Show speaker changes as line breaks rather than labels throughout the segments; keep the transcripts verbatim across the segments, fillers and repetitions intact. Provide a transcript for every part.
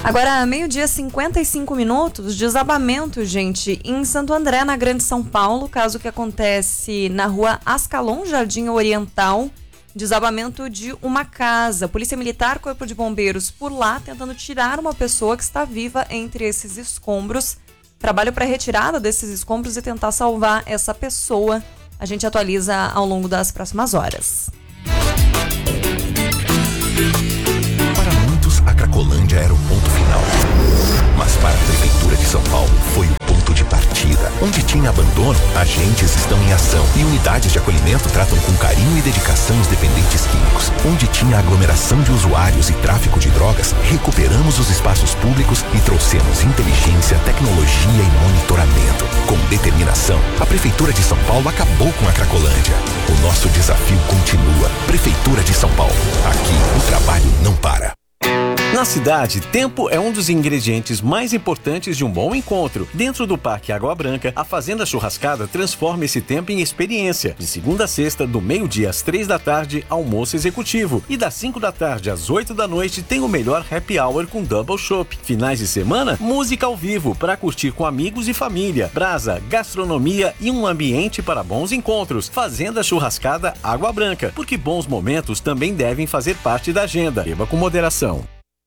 Agora, meio-dia, cinquenta e cinco minutos, desabamento, gente, em Santo André, na Grande São Paulo, caso que acontece na rua Ascalon, Jardim Oriental, desabamento de uma casa. Polícia Militar, Corpo de Bombeiros por lá, tentando tirar uma pessoa que está viva entre esses escombros. Trabalho para retirada desses escombros e tentar salvar essa pessoa. A gente atualiza ao longo das próximas horas.
Para muitos, a Cracolândia era o ponto final. Mas para a Prefeitura de São Paulo, foi o ponto de partida. Onde tinha abandono, agentes estão em ação. E unidades de acolhimento tratam com carinho e dedicação os dependentes químicos. Onde tinha aglomeração de usuários e tráfico de drogas, recuperamos os espaços públicos e trouxemos inteligência, tecnologia e monitoramento. Com determinação, a Prefeitura de São Paulo acabou com a Cracolândia. O nosso desafio continua. Prefeitura de São Paulo. Aqui, o trabalho não para.
Na cidade, tempo é um dos ingredientes mais importantes de um bom encontro. Dentro do Parque Água Branca, a Fazenda Churrascada transforma esse tempo em experiência. De segunda a sexta, do meio-dia às três da tarde, almoço executivo. E das cinco da tarde às oito da noite, tem o melhor happy hour com double chopp. Finais de semana, música ao vivo, para curtir com amigos e família. Brasa, gastronomia e um ambiente para bons encontros. Fazenda Churrascada Água Branca, porque bons momentos também devem fazer parte da agenda. Beba com moderação.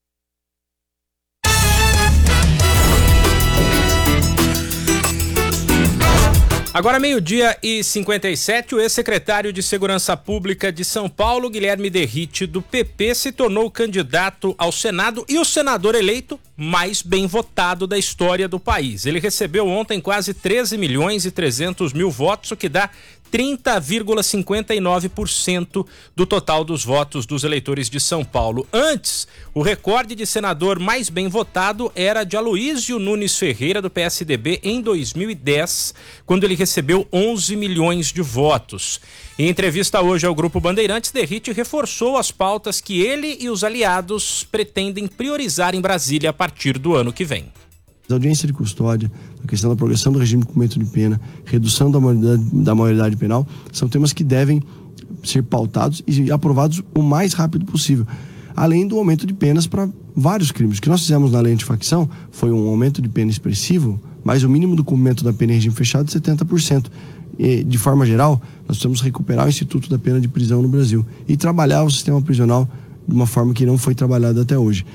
Agora meio-dia e cinquenta e sete, o ex-secretário de Segurança Pública de São Paulo, Guilherme Derrite, do P P, se tornou candidato ao Senado e o senador eleito mais bem votado da história do país. Ele recebeu ontem quase treze milhões e trezentos mil votos, o que dá trinta vírgula cinquenta e nove por cento do total dos votos dos eleitores de São Paulo. Antes, o recorde de senador mais bem votado era de Aloísio Nunes Ferreira, do P S D B, em dois mil e dez, quando ele recebeu onze milhões de votos. Em entrevista hoje ao Grupo Bandeirantes, Derrite reforçou as pautas que ele e os aliados pretendem priorizar em Brasília a partir do ano que vem.
A audiência de custódia, a questão da progressão do regime de cumprimento de pena, redução da maioridade, da maioridade penal, são temas que devem ser pautados e aprovados o mais rápido possível. Além do aumento de penas para vários crimes. O que nós fizemos na lei antifacção foi um aumento de pena expressivo, mas o mínimo do cumprimento da pena em regime fechado de setenta por cento. E, de forma geral, nós precisamos recuperar o Instituto da Pena de Prisão no Brasil e trabalhar o sistema prisional de uma forma que não foi trabalhada até hoje.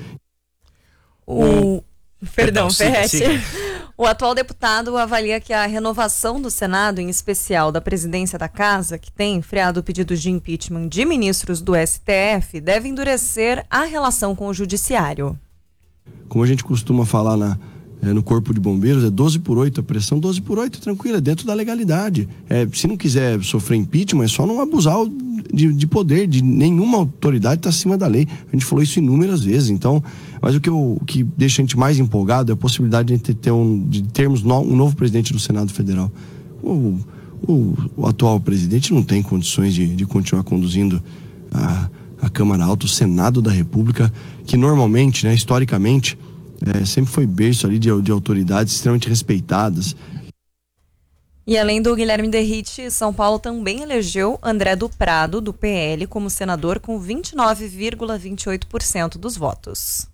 O... Perdão,
Perdão
Ferretti.
siga, siga.
O atual deputado avalia que a renovação do Senado, em especial da presidência da Casa, que tem enfriado pedidos de impeachment de ministros do S T F, deve endurecer a relação com o judiciário.
Como a gente costuma falar na, é, no Corpo de Bombeiros, é doze por oito, a pressão doze por oito, tranquila, dentro da legalidade. É, se não quiser sofrer impeachment, é só não abusar de, de poder, de nenhuma autoridade está acima da lei. A gente falou isso inúmeras vezes, então... Mas o que, eu, o que deixa a gente mais empolgado é a possibilidade de, ter um, de termos no, um novo presidente do Senado Federal. O, o, o atual presidente não tem condições de, de continuar conduzindo a, a Câmara Alta, o Senado da República, que normalmente, né, historicamente, é, sempre foi berço ali de, de autoridades extremamente respeitadas.
E além do Guilherme Derrite, São Paulo também elegeu André do Prado, do P L, como senador com vinte e nove vírgula vinte e oito por cento dos votos.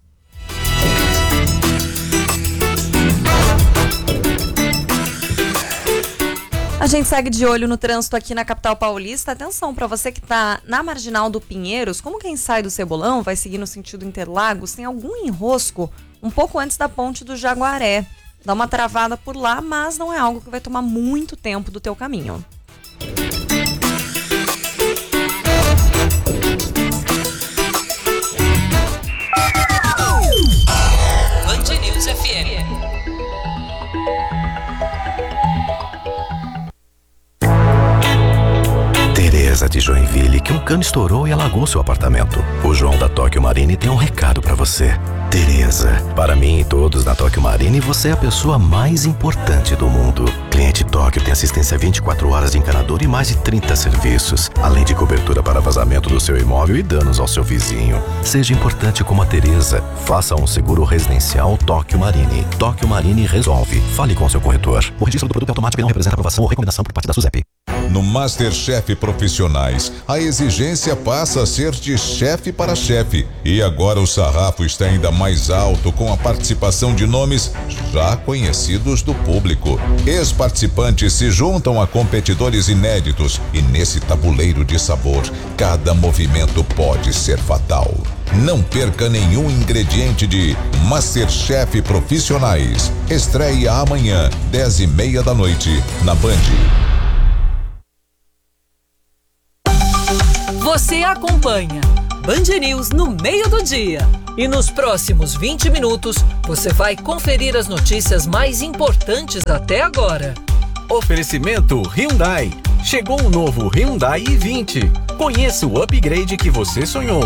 A gente segue de olho no trânsito aqui na capital paulista. Atenção para você que está na Marginal do Pinheiros, como quem sai do Cebolão, vai seguir no sentido Interlagos, tem algum enrosco um pouco antes da ponte do Jaguaré. Dá uma travada por lá, mas não é algo que vai tomar muito tempo do teu caminho.
Band News F M.
Tereza de Joinville, que um cano estourou e alagou seu apartamento. O João da Tóquio Marine tem um recado pra você. Tereza, para mim e todos na Tóquio Marine, você é a pessoa mais importante do mundo. Cliente Tóquio tem assistência vinte e quatro horas de encanador e mais de trinta serviços, além de cobertura para vazamento do seu imóvel e danos ao seu vizinho. Seja importante como a Tereza. Faça um seguro residencial Tóquio Marine. Tóquio Marine resolve. Fale com seu corretor. O registro do produto automático não representa aprovação ou recomendação por parte da SUSEP.
No MasterChef Profissionais, a exigência passa a ser de chefe para chefe. E agora o sarrafo está ainda mais alto com a participação de nomes já conhecidos do público. Ex-participantes se juntam a competidores inéditos e nesse tabuleiro de sabor, cada movimento pode ser fatal. Não perca nenhum ingrediente de MasterChef Profissionais. Estreia amanhã, dez e meia da noite, na Band.
Você acompanha Band News no meio do dia. E nos próximos vinte minutos, você vai conferir as notícias mais importantes até agora.
Oferecimento Hyundai. Chegou o novo Hyundai i vinte. Conheça o upgrade que você sonhou.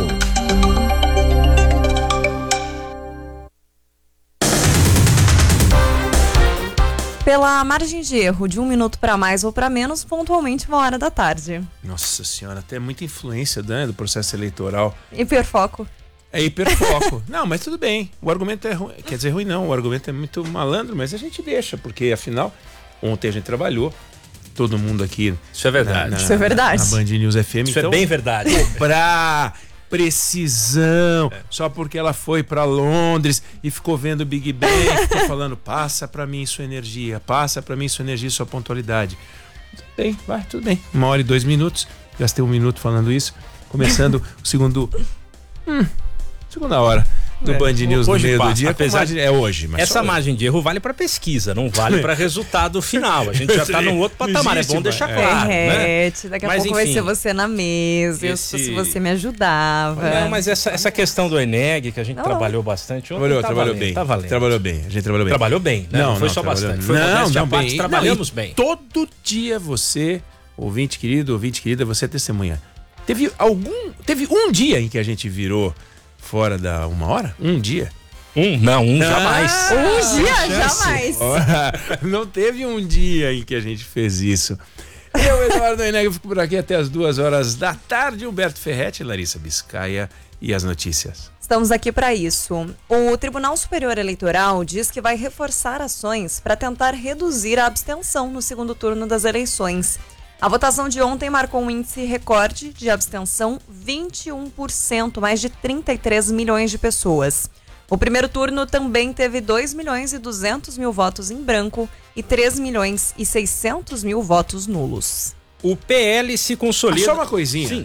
Pela margem de erro de um minuto para mais ou para menos, pontualmente uma hora da tarde.
Nossa senhora, até muita influência, né, do processo eleitoral.
Hiperfoco.
É hiperfoco. Não, mas tudo bem. O argumento é ruim. Quer dizer, ruim não. O argumento é muito malandro, mas a gente deixa, porque afinal, ontem a gente trabalhou. Todo mundo aqui.
Isso é verdade.
Na, na,
Isso é verdade.
Na Band News F M.
Isso
então,
é bem verdade.
Cobrar, precisão, é. Só porque ela foi pra Londres e ficou vendo o Big Bang, ficou falando, passa pra mim sua energia, passa pra mim sua energia e sua pontualidade. Tudo bem, vai, tudo bem. Uma hora e dois minutos. Gastei um minuto falando isso. Começando o segundo. Hum, segunda hora. Do é, Band News no meio passa, do dia, apesar de é hoje, mas
essa margem de erro vale para pesquisa, não vale para resultado final. A gente já está num outro patamar, existe, é bom deixar é. claro,
é,
né?
Daqui a
mas,
pouco
enfim,
vai ser você na mesa, esse... se você me ajudava.
Não, mas essa, essa questão do Eneg que a gente não. trabalhou bastante, ontem,
trabalhou,
tá
trabalhou
valendo,
bem,
tá valendo.
trabalhou bem, a gente trabalhou bem.
Trabalhou bem, né? Não, não foi não, só bastante, foi
não, não,
parte,
bem.
trabalhamos
não,
bem.
Todo dia você, ouvinte querido, ouvinte querida, você é testemunha. Teve algum, teve um dia em que a gente virou fora da uma hora? Um dia?
Um, não, um ah, jamais.
Um dia, jamais.
Não teve um dia em que a gente fez isso. Eu, Eduardo Eneg, fico por aqui até as duas horas da tarde. Humberto Ferretti, Larissa Biscaia e as notícias.
Estamos aqui para isso. O Tribunal Superior Eleitoral diz que vai reforçar ações para tentar reduzir a abstenção no segundo turno das eleições. A votação de ontem marcou um índice recorde de abstenção, vinte e um por cento, mais de trinta e três milhões de pessoas. O primeiro turno também teve dois milhões e duzentos mil votos em branco e três milhões e seiscentos mil votos nulos.
O P L se consolida...
Ah, só uma coisinha.
Sim.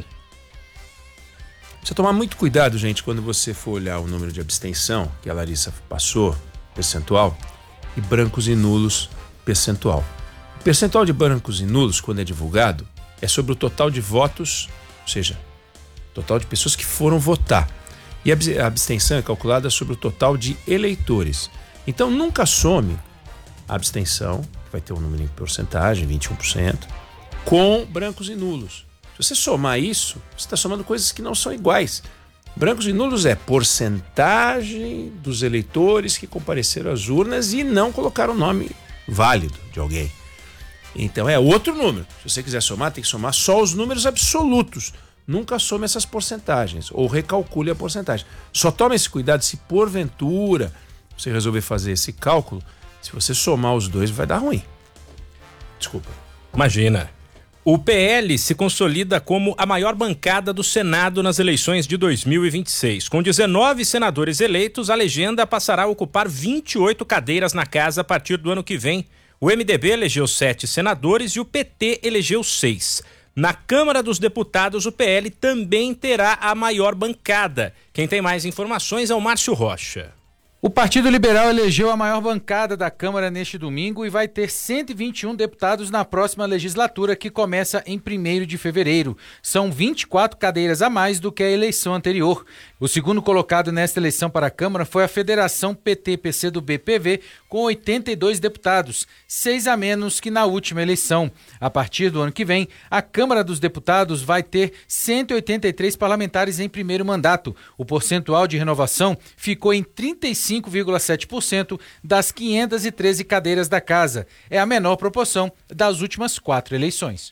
Precisa tomar muito cuidado, gente, quando você for olhar o número de abstenção que a Larissa passou, percentual, e brancos e nulos, percentual. O percentual de brancos e nulos, quando é divulgado, é sobre o total de votos, ou seja, total de pessoas que foram votar. E a abstenção é calculada sobre o total de eleitores. Então, nunca some a abstenção, que vai ter um número em porcentagem, vinte e um por cento, com brancos e nulos. Se você somar isso, você está somando coisas que não são iguais. Brancos e nulos é porcentagem dos eleitores que compareceram às urnas e não colocaram o nome válido de alguém. Então, é outro número. Se você quiser somar, tem que somar só os números absolutos. Nunca some essas porcentagens ou recalcule a porcentagem. Só tome esse cuidado se porventura você resolver fazer esse cálculo. Se você somar os dois, vai dar ruim. Desculpa.
Imagina. O P L se consolida como a maior bancada do Senado nas eleições de dois mil e vinte e seis. Com dezenove senadores eleitos, a legenda passará a ocupar vinte e oito cadeiras na casa a partir do ano que vem. O M D B elegeu sete senadores e o P T elegeu seis. Na Câmara dos Deputados, o P L também terá a maior bancada. Quem tem mais informações é o Márcio Rocha.
O Partido Liberal elegeu a maior bancada da Câmara neste domingo e vai ter cento e vinte e um deputados na próxima legislatura, que começa em primeiro de fevereiro. São vinte e quatro cadeiras a mais do que a eleição anterior. O segundo colocado nesta eleição para a Câmara foi a Federação P T P C do B P V, com oitenta e dois deputados, seis a menos que na última eleição. A partir do ano que vem, a Câmara dos Deputados vai ter cento e oitenta e três parlamentares em primeiro mandato. O percentual de renovação ficou em trinta e cinco vírgula sete por cento das quinhentas e treze cadeiras da casa. É a menor proporção das últimas quatro eleições.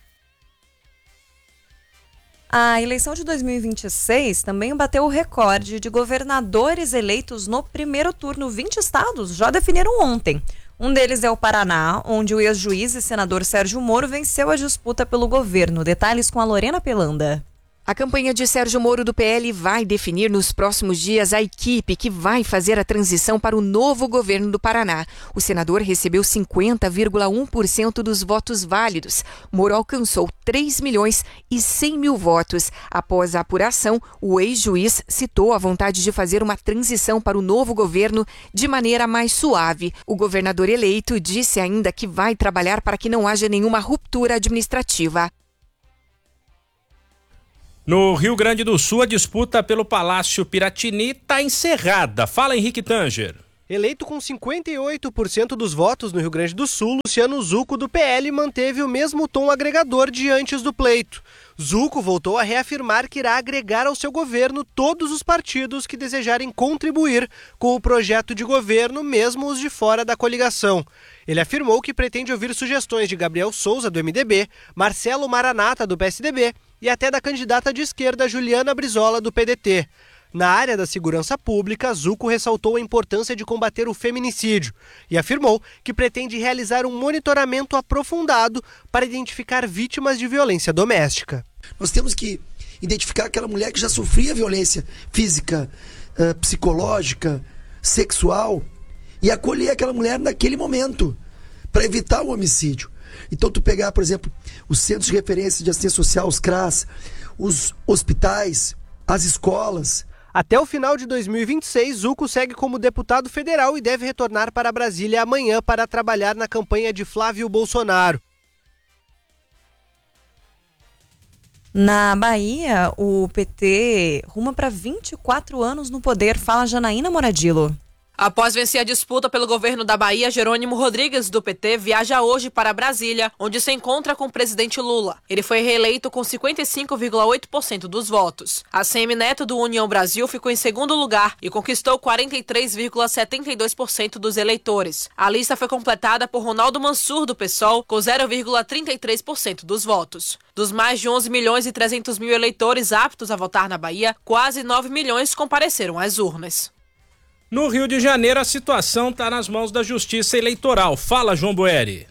A eleição de dois mil e vinte e seis também bateu o recorde de governadores eleitos no primeiro turno. vinte estados já definiram ontem. Um deles é o Paraná, onde o ex-juiz e senador Sérgio Moro venceu a disputa pelo governo. Detalhes com a Lorena Pelanda.
A campanha de Sérgio Moro do P L vai definir nos próximos dias a equipe que vai fazer a transição para o novo governo do Paraná. O senador recebeu cinquenta vírgula um por cento dos votos válidos. Moro alcançou três milhões e cem mil votos. Após a apuração, o ex-juiz citou a vontade de fazer uma transição para o novo governo de maneira mais suave. O governador eleito disse ainda que vai trabalhar para que não haja nenhuma ruptura administrativa.
No Rio Grande do Sul, a disputa pelo Palácio Piratini está encerrada. Fala, Henrique Tanger.
Eleito com cinquenta e oito por cento dos votos no Rio Grande do Sul, Luciano Zucco, do P L, manteve o mesmo tom agregador de antes do pleito. Zucco voltou a reafirmar que irá agregar ao seu governo todos os partidos que desejarem contribuir com o projeto de governo, mesmo os de fora da coligação. Ele afirmou que pretende ouvir sugestões de Gabriel Souza, do M D B, Marcelo Maranata, do P S D B e até da candidata de esquerda Juliana Brizola, do P D T. Na área da segurança pública, Zucco ressaltou a importância de combater o feminicídio e afirmou que pretende realizar um monitoramento aprofundado para identificar vítimas de violência doméstica.
Nós temos que identificar aquela mulher que já sofria violência física, uh, psicológica, sexual e acolher aquela mulher naquele momento para evitar o homicídio. Então tu pegar, por exemplo, os centros de referência de assistência social, os C R A S, os hospitais, as escolas.
Até o final de dois mil e vinte e seis, Zucco segue como deputado federal e deve retornar para Brasília amanhã para trabalhar na campanha de Flávio Bolsonaro.
Na Bahia, o P T ruma para vinte e quatro anos no poder. Fala, Janaína Moradilo.
Após vencer a disputa pelo governo da Bahia, Jerônimo Rodrigues, do P T, viaja hoje para Brasília, onde se encontra com o presidente Lula. Ele foi reeleito com cinquenta e cinco vírgula oito por cento dos votos. A C M Neto, do União Brasil, ficou em segundo lugar e conquistou quarenta e três vírgula setenta e dois por cento dos eleitores. A lista foi completada por Ronaldo Mansur, do PSOL, com zero vírgula trinta e três por cento dos votos. Dos mais de onze milhões e trezentos mil eleitores aptos a votar na Bahia, quase nove milhões compareceram às urnas.
No Rio de Janeiro, a situação está nas mãos da Justiça Eleitoral. Fala, João Boeri.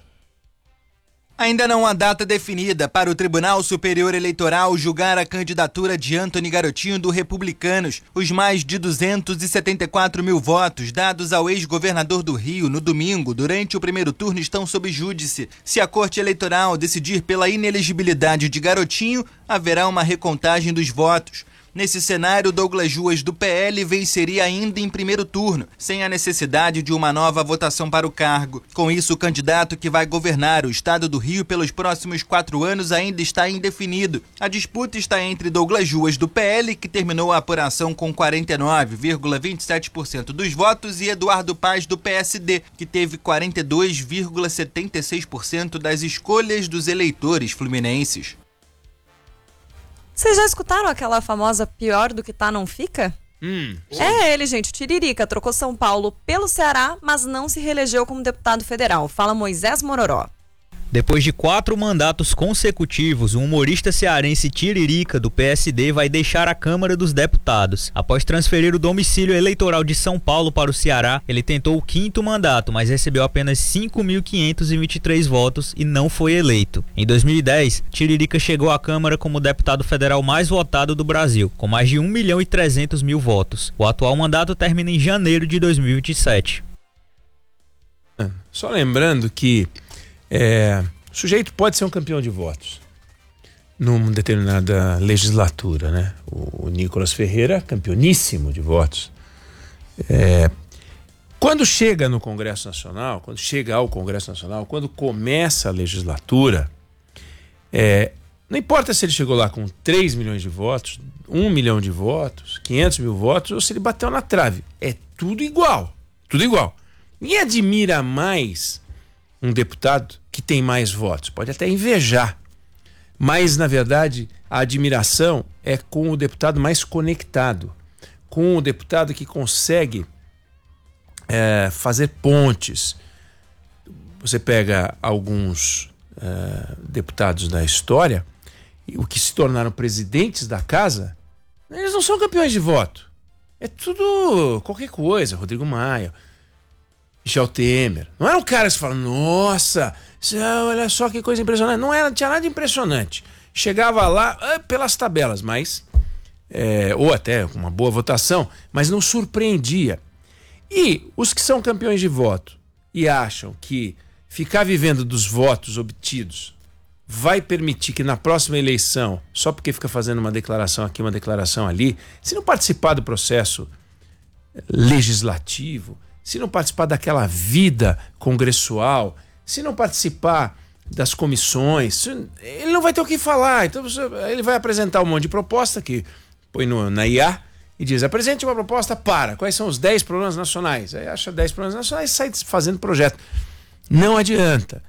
Ainda não há data definida para o Tribunal Superior Eleitoral julgar a candidatura de Antony Garotinho do Republicanos. Os mais de duzentos e setenta e quatro mil votos dados ao ex-governador do Rio no domingo, durante o primeiro turno, estão sob júdice. Se a Corte Eleitoral decidir pela inelegibilidade de Garotinho, haverá uma recontagem dos votos. Nesse cenário, Douglas Ruas, do P L, venceria ainda em primeiro turno, sem a necessidade de uma nova votação para o cargo. Com isso, o candidato que vai governar o estado do Rio pelos próximos quatro anos ainda está indefinido. A disputa está entre Douglas Ruas, do P L, que terminou a apuração com quarenta e nove vírgula vinte e sete por cento dos votos, e Eduardo Paz, do P S D, que teve quarenta e dois vírgula setenta e seis por cento das escolhas dos eleitores fluminenses.
Vocês já escutaram aquela famosa pior do que tá não fica?
Hum,
é ele, gente, o Tiririca trocou São Paulo pelo Ceará, mas não se reelegeu como deputado federal. Fala Moisés Mororó.
Depois de quatro mandatos consecutivos, o humorista cearense Tiririca, do P S D, vai deixar a Câmara dos Deputados. Após transferir o domicílio eleitoral de São Paulo para o Ceará, ele tentou o quinto mandato, mas recebeu apenas cinco mil quinhentos e vinte e três votos e não foi eleito. Em dois mil e dez, Tiririca chegou à Câmara como o deputado federal mais votado do Brasil, com mais de um milhão e trezentos mil votos. O atual mandato termina em janeiro de dois mil e vinte e sete.
Só lembrando que É, o sujeito pode ser um campeão de votos numa determinada legislatura, né? O, o Nicolas Ferreira, campeoníssimo de votos. É, quando chega no Congresso Nacional, quando chega ao Congresso Nacional, quando começa a legislatura, é, não importa se ele chegou lá com três milhões de votos, um milhão de votos, quinhentos mil votos, ou se ele bateu na trave. É tudo igual, tudo igual. Ninguém admira mais um deputado que tem mais votos, pode até invejar, mas na verdade a admiração é com o deputado mais conectado, com o deputado que consegue é, fazer pontes. Você pega alguns é, deputados da história, o que se tornaram presidentes da casa, eles não são campeões de voto, é tudo qualquer coisa. Rodrigo Maia, Michel Temer. Não era um cara que você fala, nossa, olha só que coisa impressionante. Não era, não tinha nada de impressionante. Chegava lá ah, pelas tabelas, mas é, ou até com uma boa votação, mas não surpreendia. E os que são campeões de voto e acham que ficar vivendo dos votos obtidos vai permitir que na próxima eleição, só porque fica fazendo uma declaração aqui, uma declaração ali, se não participar do processo legislativo, se não participar daquela vida congressual, se não participar das comissões, ele não vai ter o que falar. Então ele vai apresentar um monte de proposta que põe no, na I A e diz, apresente uma proposta para, quais são os dez problemas nacionais? Aí acha dez problemas nacionais e sai fazendo projeto. Não adianta.